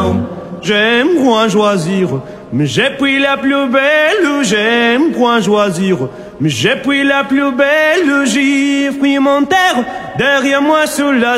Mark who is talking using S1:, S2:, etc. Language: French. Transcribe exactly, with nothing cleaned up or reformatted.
S1: non, j'aime point choisir. Mais j'ai pris la plus belle, j'aime point choisir. Mais j'ai pris la plus belle, j'ai pris mon terre derrière moi sous la